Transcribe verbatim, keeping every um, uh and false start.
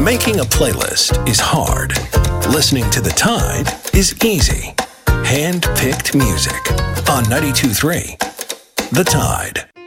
Making a playlist is hard. Listening to The Tide is easy. Hand-picked music on ninety-two point three The Tide.